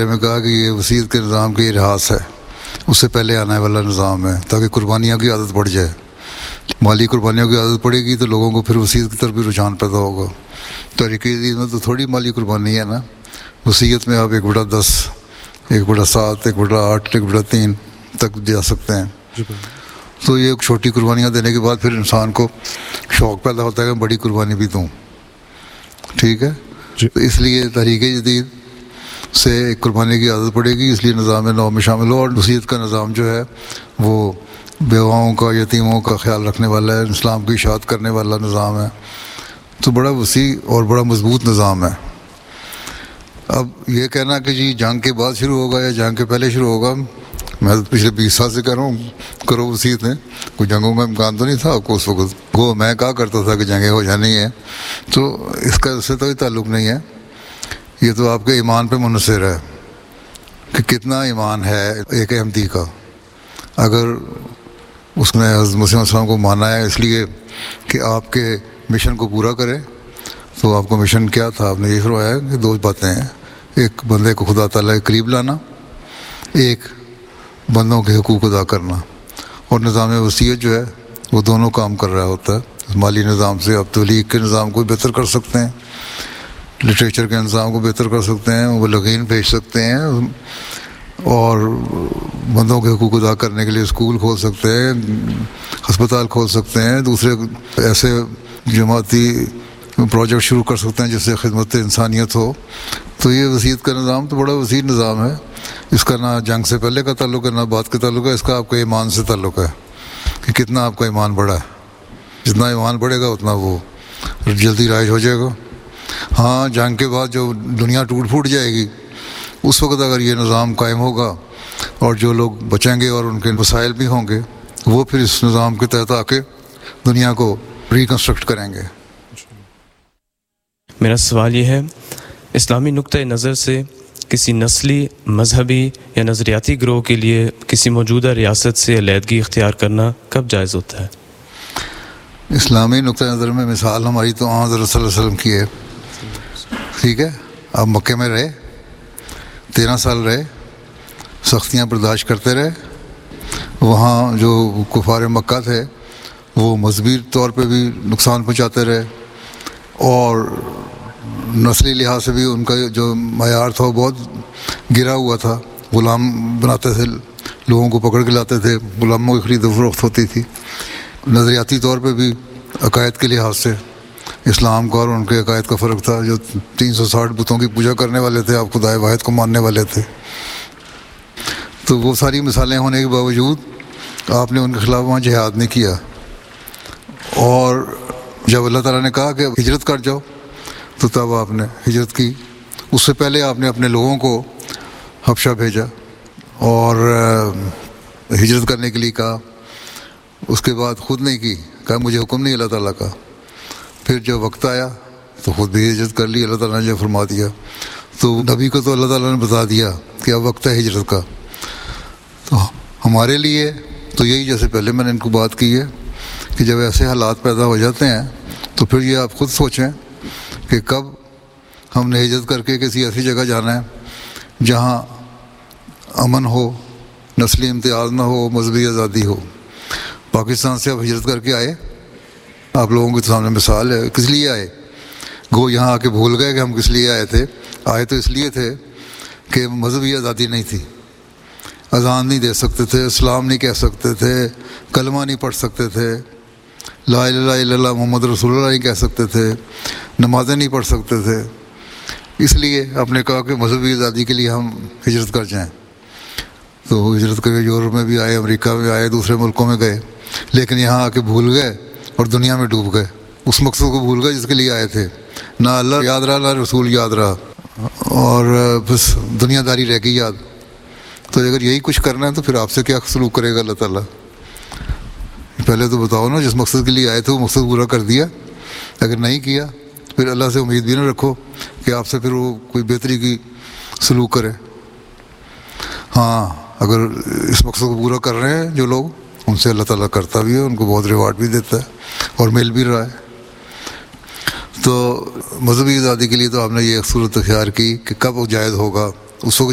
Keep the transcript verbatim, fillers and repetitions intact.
میں کہا کہ یہ وصیت کے نظام کا یہ لحاظ ہے، اس سے پہلے آنے والا نظام ہے، تاکہ قربانیوں کی عادت بڑھ جائے. مالی قربانیوں کی عادت پڑے گی تو لوگوں کو پھر وصیت کی طرف بھی رجحان پیدا ہوگا. تحریک جدید میں تو تھوڑی مالی قربانی ہے نا، وصیت میں آپ ایک بٹا دس، ایک بٹا سات، ایک بٹا آٹھ، ایک بٹا تین تک جا سکتے ہیں. تو یہ چھوٹی قربانیاں دینے کے بعد پھر انسان کو شوق پیدا ہوتا ہے کہ بڑی قربانی بھی دوں. ٹھیک ہے. تو اس لیے تحریک جدید سے ایک قربانی کی عادت پڑے گی، اس لیے نظام نو میں شامل ہو. اور وصیت کا نظام جو ہے وہ بیواؤں کا، یتیموں کا خیال رکھنے والا ہے، اسلام کی اشاعت کرنے والا نظام ہے. تو بڑا وسیع اور بڑا مضبوط نظام ہے. اب یہ کہنا کہ جی جنگ کے بعد شروع ہوگا یا جنگ کے پہلے شروع ہوگا، میں تو پچھلے بیس سال سے کہہ رہا ہوں کرو وصیت میں. کوئی جنگوں کا امکان تو نہیں تھا آپ کو اس وقت، وہ میں کہا کرتا تھا کہ جنگیں ہو جانی ہیں. تو اس کا اس سے کوئی تعلق نہیں ہے. یہ تو آپ کے ایمان پہ منحصر ہے کہ کتنا ایمان ہے ایک احمدی کا. اگر اس نے حضرت مسیح علیہ السلام کو مانا ہے اس لیے کہ آپ کے مشن کو پورا کرے، تو آپ کا مشن کیا تھا؟ آپ نے یہ فرمایا کہ دو باتیں ہیں، ایک بندے کو خدا تعالیٰ کے قریب لانا، ایک بندوں کے حقوق ادا کرنا. اور نظام وصیت جو ہے وہ دونوں کام کر رہا ہوتا ہے. مالی نظام سے آپ تبلیغ کے نظام کو بہتر کر سکتے ہیں، لٹریچر کے نظام کو بہتر کر سکتے ہیں، وہ لغین بھیج سکتے ہیں، اور بندوں کے حقوق ادا کرنے کے لیے اسکول کھول سکتے ہیں، ہسپتال کھول سکتے ہیں، دوسرے ایسے جماعتی پروجیکٹ شروع کر سکتے ہیں جس سے خدمت انسانیت ہو. تو یہ وصیت کا نظام تو بڑا وسیع نظام ہے. اس کا نہ جنگ سے پہلے کا تعلق ہے نہ بعد کا تعلق ہے، اس کا آپ کے ایمان سے تعلق ہے کہ کتنا آپ کا ایمان بڑھا ہے. جتنا ایمان بڑھے گا اتنا وہ جلدی رائج ہو جائے گا. ہاں جنگ کے بعد جو دنیا ٹوٹ پھوٹ جائے گی اس وقت اگر یہ نظام قائم ہوگا اور جو لوگ بچیں گے اور ان کے وسائل بھی ہوں گے وہ پھر اس نظام کے تحت آ کے دنیا کو ریکنسٹرکٹ کریں گے. میرا سوال یہ ہے، اسلامی نقطۂ نظر سے کسی نسلی، مذہبی یا نظریاتی گروہ کے لیے کسی موجودہ ریاست سے علیحدگی اختیار کرنا کب جائز ہوتا ہے؟ اسلامی نقطۂ نظر میں مثال ہماری تو آن حضرت صلی اللہ علیہ وسلم کی ہے. ٹھیک ہے. آپ مکے میں رہے، تیرہ سال رہے، سختیاں برداشت کرتے رہے. وہاں جو کفار مکہ تھے وہ مذہبی طور پہ بھی نقصان پہنچاتے رہے، اور نسلی لحاظ سے بھی ان کا جو معیار تھا وہ بہت گرا ہوا تھا. غلام بناتے تھے، لوگوں کو پکڑ کے لاتے تھے، غلاموں کی خرید و فروخت ہوتی تھی. نظریاتی طور پہ بھی عقائد کے لحاظ سے اسلام کا اور ان کے عقائد کا فرق تھا. جو تین سو ساٹھ بتوں کی پوجا کرنے والے تھے، آپ خدائے واحد کو ماننے والے تھے. تو وہ ساری مثالیں ہونے کے باوجود آپ نے ان کے خلاف وہاں جہاد نہیں کیا. اور جب اللہ تعالیٰ نے کہا کہ ہجرت کر جاؤ تو تب آپ نے ہجرت کی. اس سے پہلے آپ نے اپنے لوگوں کو حبشہ بھیجا اور ہجرت کرنے کے لیے کہا. اس کے بعد خود نہیں کی، کہا مجھے حکم نہیں اللہ تعالیٰ کا. پھر جب وقت آیا تو خود بھی ہجرت کر لی، اللہ تعالیٰ نے جو فرما دیا. تو نبی کو تو اللہ تعالیٰ نے بتا دیا کہ اب وقت ہے ہجرت کا. تو ہمارے لیے تو یہی، جیسے پہلے میں نے ان کو بات کی ہے کہ جب ایسے حالات پیدا ہو جاتے ہیں تو پھر یہ آپ خود سوچیں کہ کب ہم نے ہجرت کر کے کسی ایسی جگہ جانا ہے جہاں امن ہو، نسلی امتیاز نہ ہو، مذہبی آزادی ہو. پاکستان سے اب ہجرت کر کے آئے، آپ لوگوں کے سامنے مثال ہے. کس لیے آئے؟ گو یہاں آ کے بھول گئے کہ ہم کس لیے آئے تھے. آئے تو اس لیے تھے کہ مذہبی آزادی نہیں تھی، اذان نہیں دے سکتے تھے، اسلام نہیں کہہ سکتے تھے، کلمہ نہیں پڑھ سکتے تھے، لا الہ الا اللہ محمد رسول اللہ نہیں کہہ سکتے تھے، نمازیں نہیں پڑھ سکتے تھے. اس لیے آپ نے کہا کہ مذہبی آزادی کے لیے ہم ہجرت کر جائیں. تو ہجرت کر کے یورپ میں بھی آئے، امریکہ میں آئے، دوسرے ملکوں میں گئے، لیکن یہاں آ کے بھول گئے اور دنیا میں ڈوب گئے. اس مقصد کو بھول گئے جس کے لیے آئے تھے. نہ اللہ یاد رہا نہ رسول یاد رہا، اور بس دنیا داری رہ گئی یاد. تو اگر یہی کچھ کرنا ہے تو پھر آپ سے کیا سلوک کرے گا اللہ تعالیٰ؟ پہلے تو بتاؤ نا، جس مقصد کے لیے آئے تھے وہ مقصد پورا کر دیا. اگر نہیں کیا پھر اللہ سے امید بھی نہ رکھو کہ آپ سے پھر وہ کوئی بہتری کی سلوک کرے. ہاں اگر اس مقصد کو پورا کر رہے ہیں جو لوگ، ان سے اللہ تعالیٰ کرتا بھی ہے، ان کو بہت ریوارڈ بھی دیتا ہے اور مل بھی رہا ہے. تو مذہبی آزادی کے لیے تو آپ نے یہ صورت اختیار کی کہ کب وہ جائز ہوگا. اس وقت